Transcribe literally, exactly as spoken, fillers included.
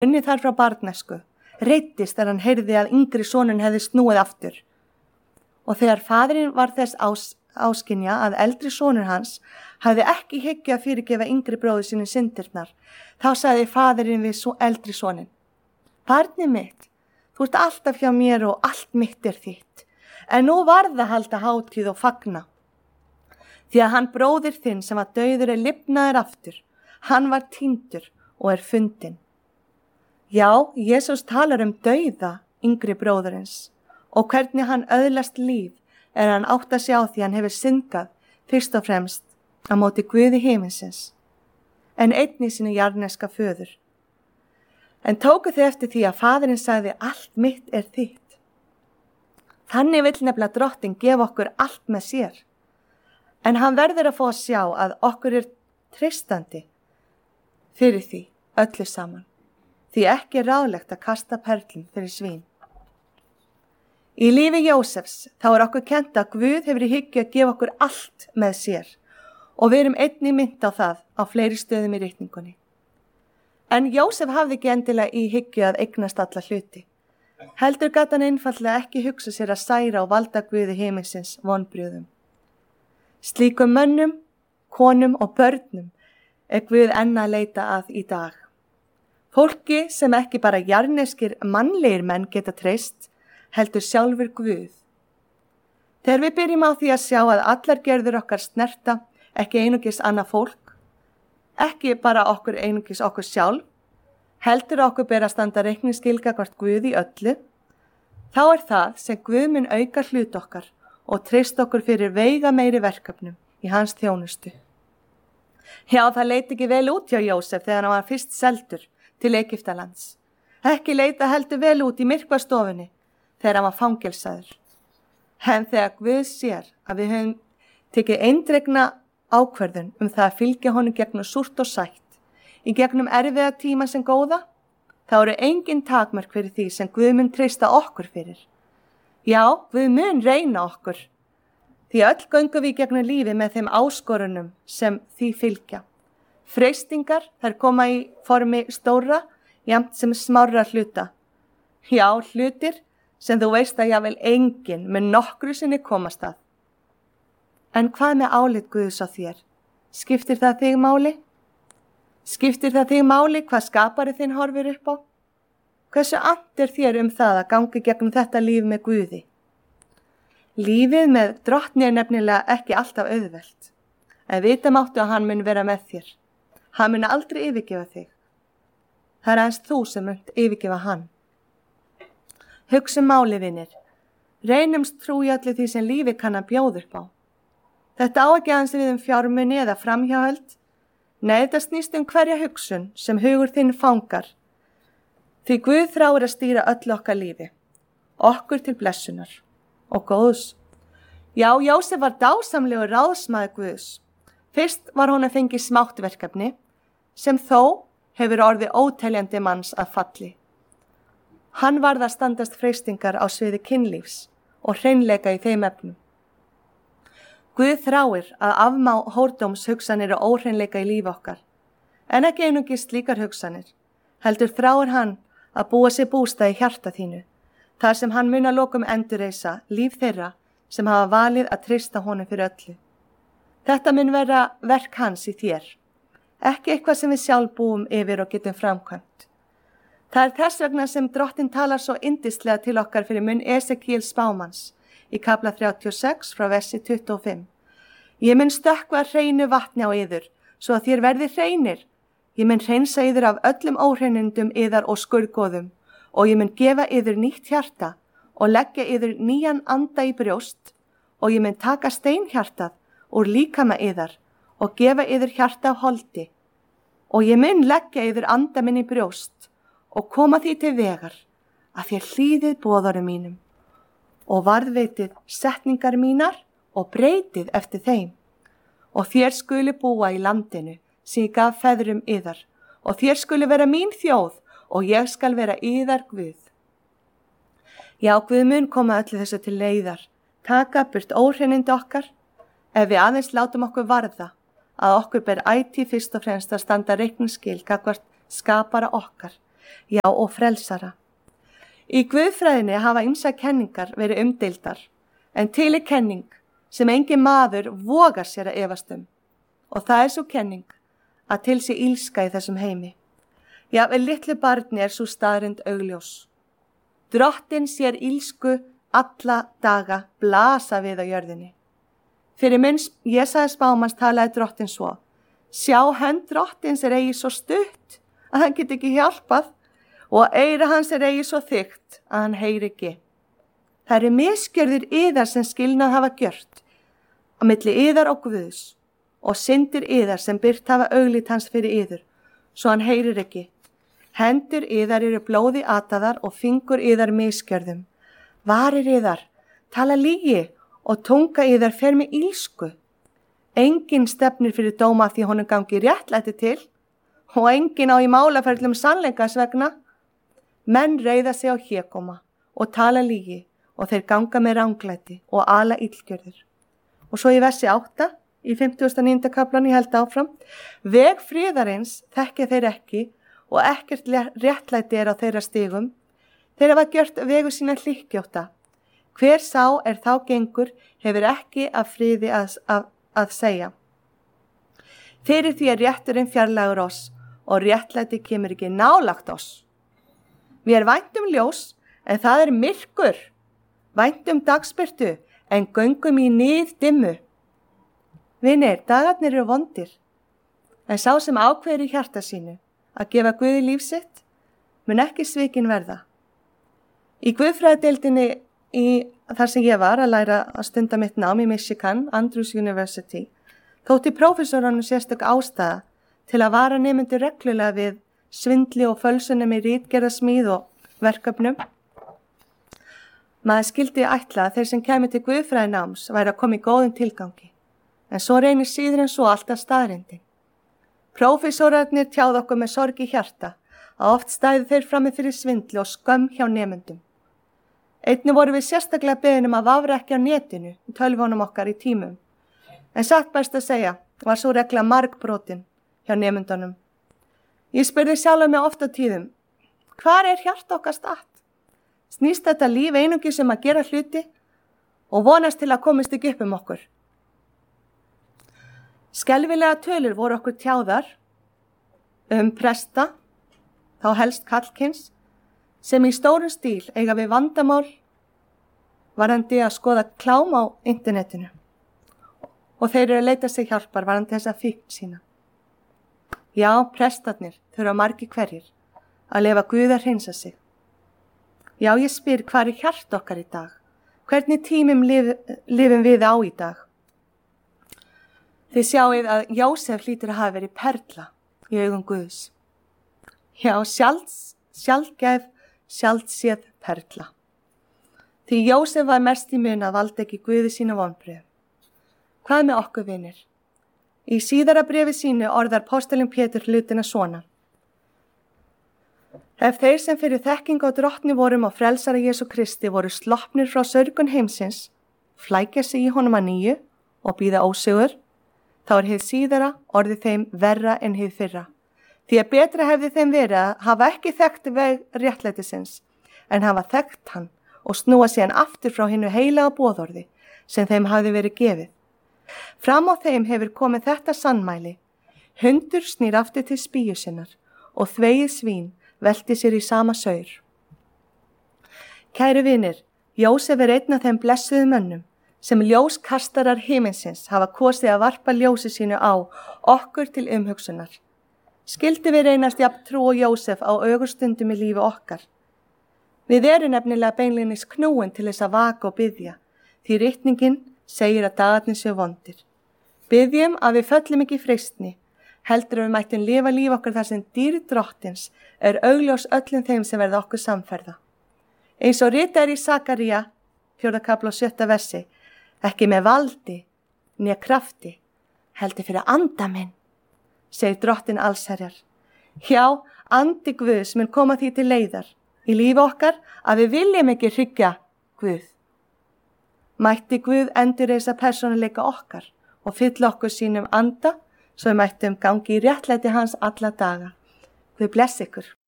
unnið þar frá barnæsku, reiddist þegar hann heyrði að yngri soninn hefði snúið aftur. Og þegar faðirinn var þess ás, áskynja að eldri sonur hans hafði ekki hyggju að fyrirgefa yngri bróður sínum syndirnar, þá sagði faðirinn við svo eldri soninn: Barnið mitt, þú ert alltaf hjá mér og allt mitt er þitt, en nú varð að halda hátíð og fagna. Því að hann bróðir þinn sem var dauður er lifnaður aftur, hann var týndur og er fundinn. Já, Jesús talar um dauða yngri bróðurins og hvernig hann öðlast líf er hann átt að sjá því hann hefur syndgað fyrst og fremst á móti Guði himinsins, en einnig sínu jarðneska föður. En tóku þið eftir því að faðirinn sagði: Allt mitt er þitt. Þannig vill nefnilega Drottinn gefa okkur allt með sér, en hann verður að fá að sjá að okkur er treystandi fyrir því öllu saman, því ekki er ráðlegt að kasta perlum fyrir svín. Í lífi Jósefs þá er okkur kennt að Guð hefur í hyggju að gefa okkur allt með sér og við erum einnig minnt á það á fleiri stöðum í ritningunni. En Jósef hafði ekki endilega í hyggju að eignast alla hluti. Heldur gat hann einfaldlega ekki hugsa sér að særa og valda Guði himinsins vonbrigðum. Slíkum mönnum, konum og börnum er Guð enn að leita að í dag. Fólki sem ekki bara jarðneskir mannlegir menn geta treyst, heldur sjálfur Guð. Þegar við byrjum á því að sjá að allar gerður okkar snerta ekki einungis annað fólk, ekki bara okkur einungis okkur sjálf, heldur okkur ber að standa reikningsskil gagnvart Guð í öllu, þá er það sem Guð mun auka hlut okkar og treyst okkur fyrir veiga meiri verkefnum í hans þjónustu. Já, það leit ekki vel út hjá Jósef þegar hann var fyrst seldur til Egyptalands. Ekki leita heldur vel út í myrkvastofunni þegar hann var fangelsaður. En þegar Guð sér að við höfum tekið eindregna ákvörðun um það að fylgja honum gegnum súrt og sætt, í gegnum erfiða tíma sem góða, þá eru engin takmörk fyrir því sem Guð mun treysta okkur fyrir. Já, Guð mun reyna okkur, því öll göngum við gegnum lífi með þeim áskorunum sem því fylgja. Freistingar, þær koma í formi stóra, jafnt sem smárra hluta. Já, hlutir sem þú veist að jável enginn með nokkru sinni komast að. En hvað með álit Guðs á þér? Skiptir það þig máli? Skiptir það þig máli hvað skapari þinn horfir upp á? Hversu annt er þér um það að gangi gegnum þetta líf með Guði? Lífið með Drottni er nefnilega ekki alltaf auðvelt, en vita máttu að hann mun vera með þér. Hann mun aldrei yfirgefa þig. Það er aðeins þú sem munt yfirgefa hann. Hugsum máli, vinir. Reynumst trú í öllu því sem lífi kann að bjóða upp á. Þetta á ekki aðeins við um fjármuni eða framhjáhöld. Nei, þetta snýst um hverja hugsun sem hugur þinn fangar. Því Guð þráir að stýra öllu okkar lífi, okkur til blessunar og góðs. Já, Jósef var dásamlegur ráðsmaður Guðs. Fyrst var hún að fengi smátt verkefni, sem þó hefur orðið óteljandi manns að falli. Hann varð að standast freistingar á sviði kynlífs og hreinleika í þeim efnum. Guð þráir að afmá hórdóms hugsanir og óhreinleika í lífi okkar, en ekki einungis slíkar hugsanir, heldur þráir hann að búa sér bústað í hjarta þínu, þar sem hann mun að lokum endurreisa líf þeirra sem hafa valið að treysta honum fyrir öllu. Þetta mun vera verk hans í þér, ekki eitthvað sem við sjálf búum yfir og getum framkvæmt. Það er þess vegna sem Drottinn talar svo yndislega til okkar fyrir munn Esekíels spámanns í kafla þrjátíu og sex frá versi tuttugu og fimm. Ég mun stökkva hreinu vatni á yður, svo að þér verði hreinir. Ég mun hreinsa yður af öllum óhreinindum yðar og skurðgóðum, og ég mun gefa yður nýtt hjarta og leggja yður nýjan anda í brjóst, og ég mun taka steinhjartað úr líkama yðar og gefa yður hjarta af holdi, og ég mun leggja yður anda minn í brjóst og koma því til vegar að þér hlýðið boðorum mínum og varðveitið setningar mínar og breytið eftir þeim, og þér skuli búa í landinu sem ég gaf feðrum yðar, og þér skuli vera mín þjóð og ég skal vera yðar Guð. Já, Guð mun koma öllu þessu til leiðar, taka burt óhreinindi okkar, ef við aðeins látum okkur varða að okkur ber ætíð fyrst og fremst að standa reikningsskil gagnvart skapara okkar, já og frelsara. Í guðfræðinni hafa ýmsar kenningar verið umdeildar, en til er kenning sem engin maður vogar sér að efast um, og það er svo kenning að til sé ílska í þessum heimi. Jafnvel litlu barni er svo staðreynd augljós. Drottinn sér ílsku alla daga blasa við á jörðinni. Fyrir munn Jesaja spámanns talaði Drottinn svo: sjá, hönd Drottins er eigi svo stutt að hann get ekki hjálpað, og eyra hans er eigi svo þykkt að hann heyri ekki. Það eru misgjörðir yðar sem skilnað hafa gjört á milli yðar og Guðs, og syndir yðar sem byrt hafa auglít hans fyrir yður, svo hann heyrir ekki. Hendur yðar eru blóði ataðar og fingur yðar misgjörðum. Varir yðar tala lygi og tunga yðar fer með ílsku. Engin stefnir fyrir dóma því honum gangi réttlæti til, og engin á í málaferlum sannleikas vegna. Menn reiða sig á hégóma og tala lygi, og þeir ganga með ranglæti og ala illgjörður. Og svo í versi átta, í fimmtugasta og níunda kaflan ég held áfram: veg friðarins þekkja þeir ekki, og ekkert réttlæti er á þeirra stigum. Þeir hafa gjört vegu sína hlykkjótta. Hver sá er þá gengur hefur ekki af friði að, að, að segja. Fyrir því er rétturinn fjarlægur oss, og réttlæti kemur ekki nálagt oss. Við er vænt um ljós, en það er myrkur. Vænt um dagsbirtu, en göngum í nið dimmu. Vinir, dagarnir eru vondir, en sá sem ákveður í hjarta sínu að gefa Guði líf sitt, mun ekki svikin verða. Í guðfræðideildinni í þar sem ég var að læra að stunda mitt nám í Michigan, Andrews University, þótti prófessorunum sérstök ástæða til að vara nemendur reglulega við svindli og fölsunum í ritgerðasmíð og verkefnum. Maður skildi ætla að þeir sem kæmi til guðfræðináms væri að koma í góðum tilgangi, en svo reynir síður en svo alltaf staðreyndin. Prófessorarnir tjáðu okkur með sorg í hjarta að oft stæðu þeir frammi fyrir svindli og skömm hjá nemendum. Einnig voru við sérstaklega beðin um að vafra ekki á netinu í tölvunum okkar í tímum, en satt best að segja var svo regla margbrotin hjá nemendunum. Ég spurði sjálf mig oft á tíðum: hvar er hjarta okkar statt? Snýst þetta líf einungis um að gera hluti og vonast til að komist ekki upp um okkur? Skelfilega tölur voru okkur tjáðar um presta, þá helst karlkyns, sem í stórum stíl eiga við vandamál varðandi að skoða klám á internetinu, og þeir eru að leita sig hjálpar varðandi þessa fíkn sína. Já, prestarnir þurfa margir hverjir að leyfa Guð að hreinsa sig. Já, ég spyr, hvar er hjarta okkar í dag? Hvernig tímum lif, lifum við á í dag? Þið sjáið að Jósef hlýtur að hafa verið perla í augum Guðs. Já, sjálfs, sjálfgæf, sjálfséð perla. Því Jósef var mest í mun að valda ekki Guði sína vonbrigðum. Hvað með okkur vinir? Í síðara bréfi sínu orðar póstilinn Pétur hlutina svona: ef þeir sem fyrir þekkingu á drottni vorum og frelsara Jesú Kristi voru sloppnir frá sörgun heimsins, flækja sig í honum að nýju og bíða ósigur, þá er hið síðara orðið þeim verra en hið fyrra. Því að betra hefði þeim verið að hafa ekki þekkt veg réttlætisins, en hafa þekkt hann og snúa síðan aftur frá hinu heilaga boðorði sem þeim hafði verið gefið. Fram á þeim hefur komið þetta sannmæli: hundur snýr aftur til spýju sinnar og þvegið svín velti sér í sama saur. Kæru vinir, Jósef er einn af þeim blessuðu mönnum sem ljóskastarar himinsins hafa kosið að varpa ljósi sínu á okkur til umhugsunar. Skildi við reynast jafn trú og Jósef á ögurstundum í lífi okkar. Við erum nefnilega beinleinis knúin til þess að vaka og biðja, því ritningin segir að dagarnir séu vondir. Biðjum að við föllum ekki í freistni, heldur að við mættum lifa líf okkar þar sem dýrð drottins er augljós öllum þeim sem verða okkur samferða. Eins og ritað er í Sakaría, fjórða kafla og sjötta versi: ekki með valdi, né krafti, heldur fyrir anda minn, segir drottin allsherjar. Já, andi Guðs mun koma því til leiðar í lífi okkar að við viljum ekki hryggja Guð. Mætti Guð endurreisa persónuleika okkar og fylla okkur sínum anda, svo við mættum gangi í réttlæti hans alla daga. Guð bless ykkur.